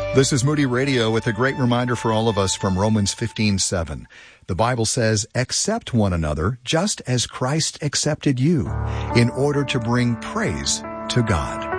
This is Moody Radio with a great reminder for all of us from Romans 15:7. The Bible says, "Accept one another just as Christ accepted you, in order to bring praise to God."